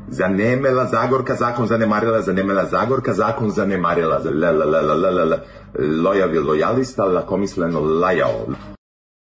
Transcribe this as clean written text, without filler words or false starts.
Zanemela Zagorka, zakon zanemarila, zanemela Zagorka, zakon zanemarila, lojavi lojalista, lakomisleno lajao.